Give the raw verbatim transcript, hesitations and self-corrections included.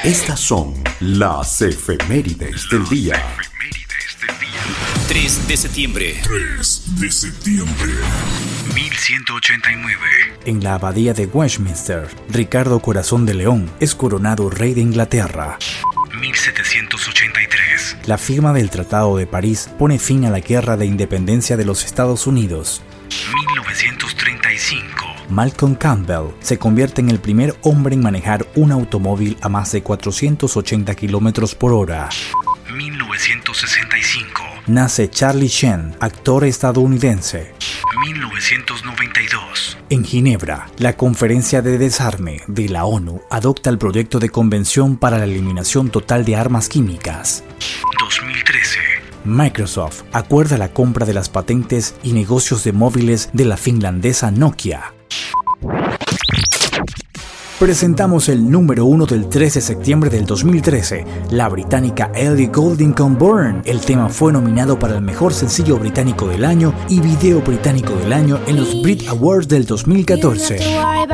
Estas son las efemérides del día. tres de septiembre. tres de septiembre. mil ciento ochenta y nueve. En la abadía de Westminster, Ricardo Corazón de León es coronado rey de Inglaterra. mil setecientos ochenta y tres. La firma del Tratado de París pone fin a la Guerra de Independencia de los Estados Unidos. mil novecientos treinta y cinco. Malcolm Campbell se convierte en el primer hombre en manejar un automóvil a más de cuatrocientos ochenta kilómetros por hora. mil novecientos sesenta y cinco. Nace Charlie Sheen, actor estadounidense. mil novecientos noventa y dos. En Ginebra, la Conferencia de Desarme de la ONU adopta el proyecto de Convención para la Eliminación Total de Armas Químicas. dos mil trece. Microsoft acuerda la compra de las patentes y negocios de móviles de la finlandesa Nokia. Presentamos el número uno del tres de septiembre del dos mil trece, la británica Ellie Goulding con Burn. El tema fue nominado para el mejor sencillo británico del año y video británico del año en los Brit Awards del dos mil catorce.